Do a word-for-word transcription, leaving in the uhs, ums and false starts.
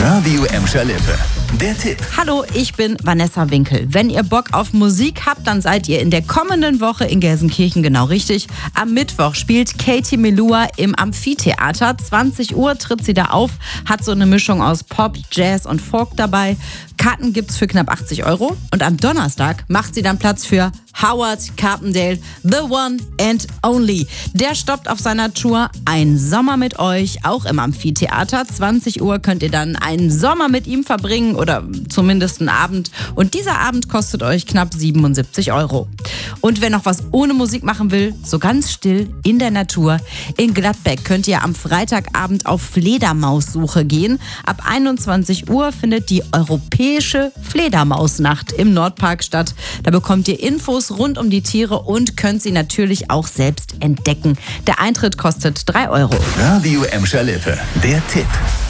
Radio Emscher Lippe. Der Tipp. Hallo, ich bin Vanessa Winkel. Wenn ihr Bock auf Musik habt, dann seid ihr in der kommenden Woche in Gelsenkirchen genau richtig. Am Mittwoch spielt Katie Melua im Amphitheater. zwanzig Uhr tritt sie da auf, hat so eine Mischung aus Pop, Jazz und Folk dabei. Karten gibt's für knapp achtzig Euro. Und am Donnerstag macht sie dann Platz für Howard Carpendale, the one and only. Der stoppt auf seiner Tour Ein Sommer mit euch, auch im Amphitheater. zwanzig Uhr könnt ihr dann einen Sommer mit ihm verbringen oder zumindest einen Abend. Und dieser Abend kostet euch knapp siebenundsiebzig Euro. Und wer noch was ohne Musik machen will, so ganz still in der Natur, in Gladbeck könnt ihr am Freitagabend auf Fledermaussuche gehen. Ab einundzwanzig Uhr findet die Europäische Fledermausnacht im Nordpark statt. Da bekommt ihr Infos rund um die Tiere und könnt sie natürlich auch selbst entdecken. Der Eintritt kostet drei Euro. Radio Emscher Lippe. Der Tipp.